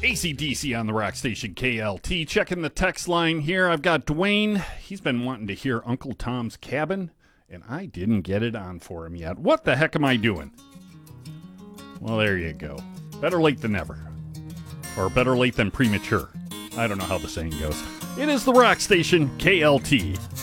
AC/DC on the rock station KLT. Checking the text line here. I've got Dwayne. He's been wanting to hear Uncle Tom's Cabin, and I didn't get it on for him yet. What the heck am I doing? Well, there you go. Better late than never. Or better late than premature. I don't know how the saying goes. It is the rock station KLT.